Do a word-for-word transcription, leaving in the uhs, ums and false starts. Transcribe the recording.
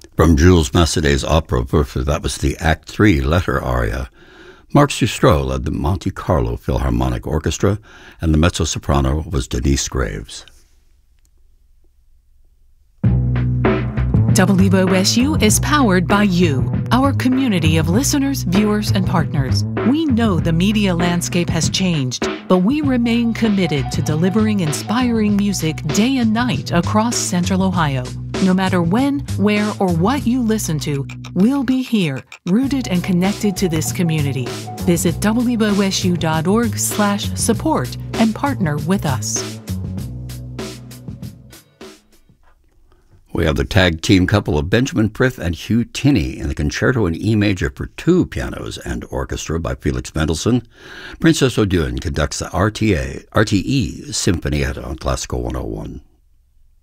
From Jules Massedet's opera, that was the Act Three letter aria. Marc Sustro led the Monte Carlo Philharmonic Orchestra, and the mezzo-soprano was Denise Graves. W O S U is powered by you, our community of listeners, viewers, and partners. We know the media landscape has changed, but we remain committed to delivering inspiring music day and night across Central Ohio. No matter when, where, or what you listen to, we'll be here, rooted and connected to this community. Visit W O S U dot org slash support and partner with us. We have the tag team couple of Benjamin Frith and Hugh Tinney in the Concerto in E major for two pianos and orchestra by Felix Mendelssohn. Princess Odune conducts the R T A, R T E Symphonietta on Classical one oh one.